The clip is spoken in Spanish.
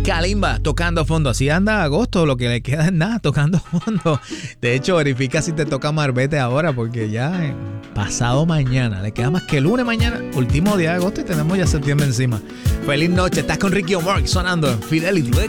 Kalimba tocando fondo. Así anda agosto, lo que le queda es nada, tocando fondo. De hecho, verifica si te toca Marbete ahora, porque ya pasado mañana, le queda más que el lunes mañana, último día de agosto y tenemos ya septiembre encima. Feliz noche, estás con Ricky O'Mark sonando en Fidelity.